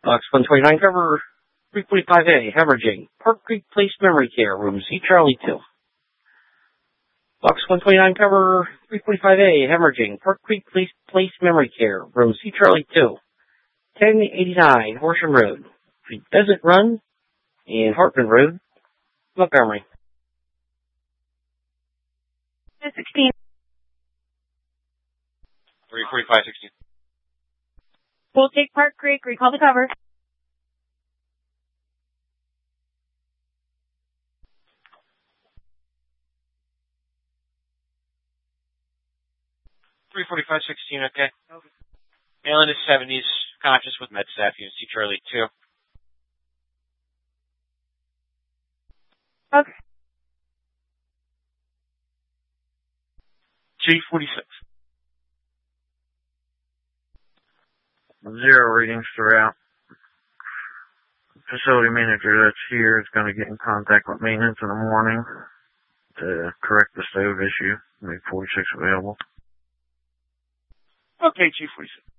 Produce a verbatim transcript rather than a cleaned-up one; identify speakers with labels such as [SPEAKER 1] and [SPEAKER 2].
[SPEAKER 1] Box one twenty-nine, cover three forty-five A, hemorrhaging. Park Creek Place Memory Care, room C Charlie two. Box one twenty-nine, cover three forty-five A, hemorrhaging. Park Creek Place, Place Memory Care, room C Charlie two. ten eighty-nine, Horsham Road. Pheasant Run and Hartman Road, Montgomery.
[SPEAKER 2] sixteen.
[SPEAKER 3] three forty-five sixteen.
[SPEAKER 2] We'll take Park Creek. Recall the cover.
[SPEAKER 3] three forty-five sixteen, okay. Male in his seventies, conscious with med staff, unit C Charlie two.
[SPEAKER 2] Okay.
[SPEAKER 3] G forty-six.
[SPEAKER 4] Zero readings throughout. Facility manager that's here is going to get in contact with maintenance in the morning to correct the stove issue. Make forty-six available.
[SPEAKER 3] Okay, G forty-six.